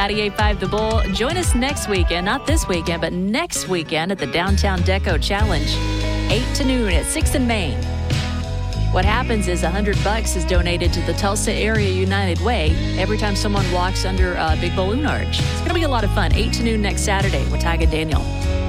98.5 The Bull. Join us next weekend, not this weekend, but next weekend at the Downtown Deco Challenge, 8 to noon at 6th and Main. What happens is $100 is donated to the Tulsa Area United Way every time someone walks under a big balloon arch. It's going to be a lot of fun. 8 to noon next Saturday with Ty and Daniel.